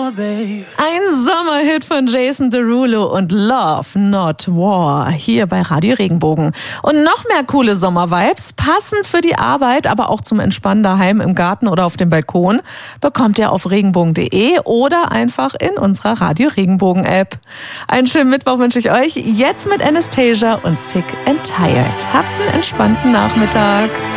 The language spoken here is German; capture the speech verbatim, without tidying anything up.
Ein Sommerhit von Jason Derulo und Love Not War hier bei Radio Regenbogen. Und noch mehr coole Sommervibes, passend für die Arbeit, aber auch zum Entspannen daheim im Garten oder auf dem Balkon, bekommt ihr auf regenbogen punkt de oder einfach in unserer Radio Regenbogen App. Einen schönen Mittwoch wünsche ich euch, jetzt mit Anastasia und Sick and Tired. Habt einen entspannten Nachmittag.